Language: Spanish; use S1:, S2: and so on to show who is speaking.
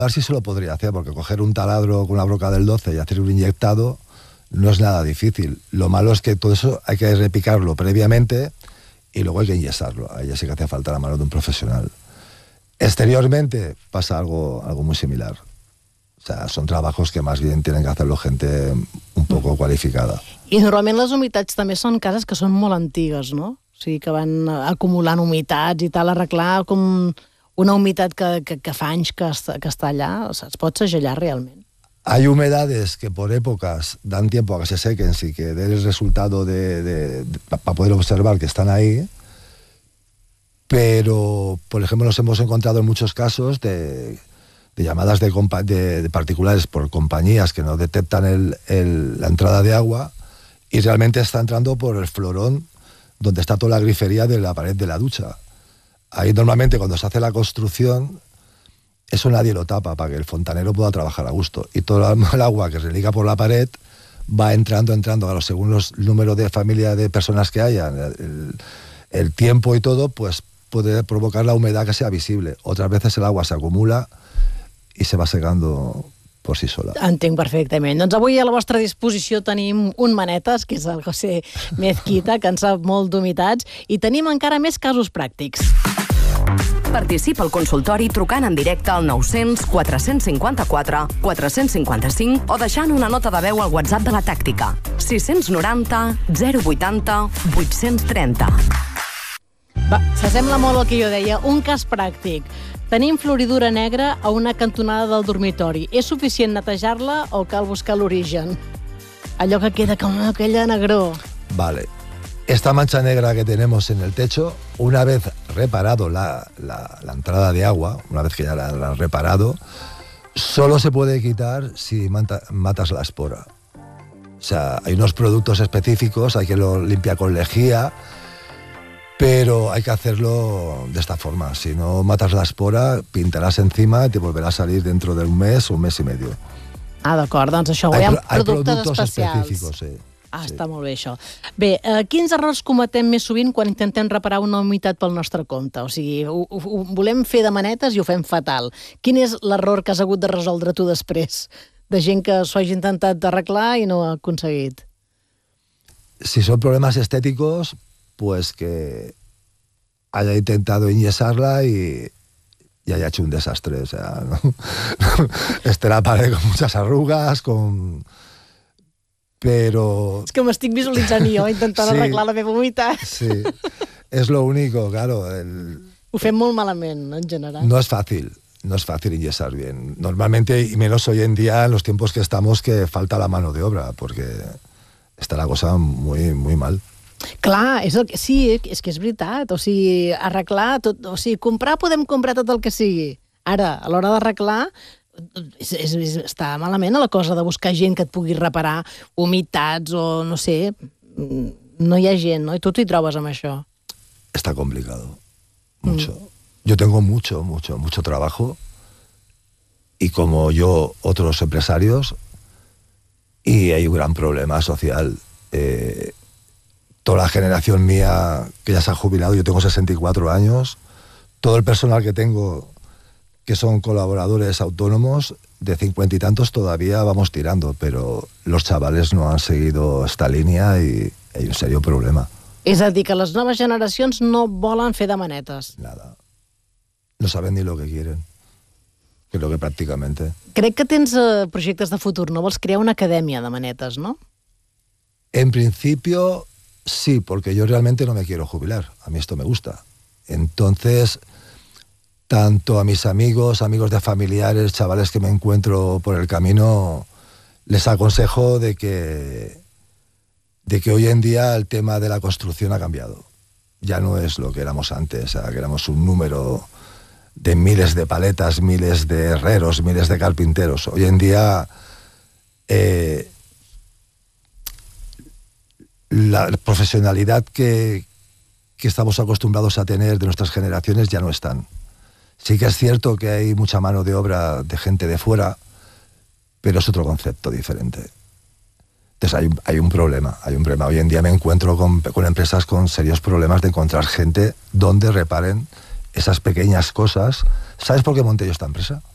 S1: A ver si se lo podría hacer, porque coger un taladro con una broca del 12 y hacer un inyectado no es nada difícil. Lo malo es que todo eso hay que repicarlo previamente y luego hay que inyesarlo. Ahí ya sí que hace falta la mano de un profesional. Exteriormente pasa algo muy similar. O sea, son trabajos que más bien tienen que hacerlo gente un poco qualificada.
S2: I normalment les humitats també són cases que són molt antigues, no? O sigui, que van acumulant humitats i tal, arreglar com una humitat que fa anys que està allà, o sea, es pot segellar realment.
S1: Hay humedades que por épocas dan tiempo a que se sequen y que den el resultado para poder observar que están ahí, pero, por ejemplo, nos hemos encontrado en muchos casos de llamadas de particulares por compañías que no detectan la entrada de agua y realmente está entrando por el florón donde está toda la grifería de la pared de la ducha. Ahí normalmente cuando se hace la construcción, eso nadie lo tapa para que el fontanero pueda trabajar a gusto. Y todo el agua que religa por la pared va entrando, claro, según los números de familia de personas que haya, el tiempo y todo, pues puede provocar la humedad que sea visible. Otras veces el agua se acumula i se va secando por si sola.
S2: Entenc perfectament. Doncs avui a la vostra disposició tenim un manetes, que és el José Mezquita, que en sap molt d'humitats, i tenim encara més casos pràctics.
S3: Participa al consultori trucant en directe al 900 454 455 o deixant una nota de veu al WhatsApp de la tàctica 690 080 830.
S2: Va, s'assembla molt al que jo deia, un cas pràctic. Tenim floridura negra a una cantonada del dormitori. És suficient netejar-la o cal buscar l'origen? Allò que queda com aquella negror.
S1: Vale. Esta mancha negra que tenemos en el techo, una vez reparado la entrada de agua, una vez que ya la han reparado, solo se puede quitar si matas la espora. O sea, hay unos productos específicos, hay que lo limpiar con lejía, pero hay que hacerlo de esta forma. Si no matas la espora, pintaràs encima i te volverà a salir dentro de un mes o un mes y medio.
S2: Ah, d'acord, doncs això ho hi ha productes especials.
S1: Específicos, sí.
S2: Ah, està molt bé això. Bé, quins errors cometem més sovint quan intentem reparar una humitat pel nostre compte? O sigui, ho volem fer de manetes i ho fem fatal. Quin és l'error que has hagut de resoldre tu després? De gent que s'ho hagi intentat arreglar i no ha aconseguit.
S1: Si son problemas estéticos, pues que haya intentado inyesarla y haya hecho un desastre. O sea, ¿no? Esté la pared con muchas arrugas, Pero...
S2: És que m'estic visualitzant jo intentant arreglar la meva humitat.
S1: Sí, es lo único, claro.
S2: Ho fem molt malament, en general.
S1: No es fácil inyesar bien. Normalmente, y menos hoy en día, en los tiempos que estamos, que falta la mano de obra, porque está la cosa muy, muy mal.
S2: Clar, sí, és que és veritat. O sigui, arreglar tot... O sigui, podem comprar tot el que sigui. Ara, a l'hora d'arreglar... està malament la cosa de buscar gent que et pugui reparar humitats o no sé, no hi ha gent, no? I tu t'hi trobes amb això.
S1: Está complicado, mucho. Yo tengo mucho trabajo y como yo otros empresarios y hay un gran problema social. Toda la generación mía que ya se ha jubilado, yo tengo 64 años, todo el personal que tengo que son colaboradores autónomos, de 50 y tantos todavía vamos tirando, pero los chavales no han seguido esta línea y hay un serio problema.
S2: És a dir, que les noves generacions no volen fer de manetes.
S1: Nada. No saben ni lo que quieren. Creo que prácticamente.
S2: Crec que tens projectes de futur, no? Vols crear una acadèmia de manetes, no?
S1: En principio, sí, porque yo realmente no me quiero jubilar. A mí esto me gusta. Entonces... tanto a mis amigos de familiares, chavales que me encuentro por el camino, les aconsejo de que hoy en día el tema de la construcción ha cambiado. Ya no es lo que éramos antes, o sea, que éramos un número de miles de paletas, miles de herreros, miles de carpinteros. Hoy en día la profesionalidad que estamos acostumbrados a tener de nuestras generaciones ya no están. Sí que es cierto que hay mucha mano de obra de gente de fuera, pero es otro concepto diferente. Entonces hay un problema. Hoy en día me encuentro con empresas con serios problemas de encontrar gente donde reparen esas pequeñas cosas. ¿Sabes por qué monté yo esta empresa?